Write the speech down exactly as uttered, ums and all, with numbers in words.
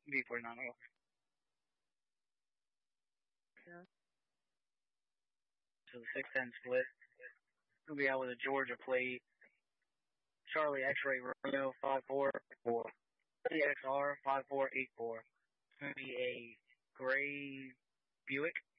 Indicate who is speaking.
Speaker 1: B forty-nine.
Speaker 2: Yeah.
Speaker 1: So the six ten split. We'll be out with a Georgia plate. Charlie X-Ray Romeo five four four. C X R five four eight four. It's going to be a gray Buick